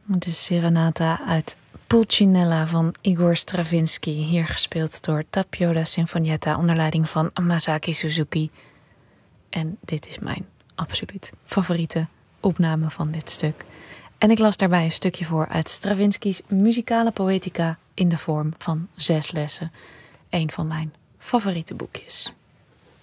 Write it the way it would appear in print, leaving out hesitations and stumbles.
De Serenata uit Pulcinella van Igor Stravinsky, hier gespeeld door Tapiola Sinfonietta onder leiding van Masaki Suzuki. En dit is mijn absoluut favoriete opname van dit stuk. En ik las daarbij een stukje voor uit Stravinsky's Muzikale Poëtica in de vorm van 6 lessen. Een van mijn favoriete boekjes.